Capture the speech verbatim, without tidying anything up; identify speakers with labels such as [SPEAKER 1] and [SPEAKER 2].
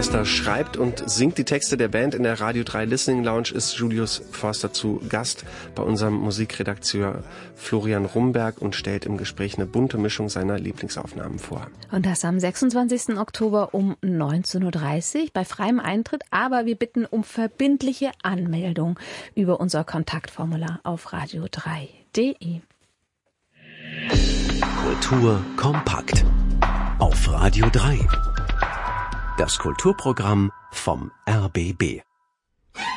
[SPEAKER 1] Forster schreibt und singt die Texte der Band. In der Radio drei Listening Lounge ist Julius Forster zu Gast bei unserem Musikredakteur Florian Rumberg und stellt im Gespräch eine bunte Mischung seiner Lieblingsaufnahmen vor.
[SPEAKER 2] Und das am sechsundzwanzigsten Oktober um neunzehn Uhr dreißig bei freiem Eintritt. Aber wir bitten um verbindliche Anmeldung über unser Kontaktformular auf radio drei punkt de.
[SPEAKER 3] Kultur kompakt auf Radio drei. Das Kulturprogramm vom R B B.